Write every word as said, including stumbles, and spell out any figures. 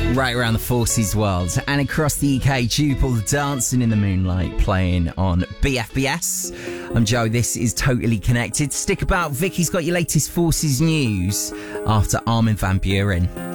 Right around the Forces world and across the U K, Jubal dancing in the moonlight, playing on B F B S. I'm Joe, this is Totally Connected. Stick about, Vicky's got your latest Forces news after Armin van Buuren.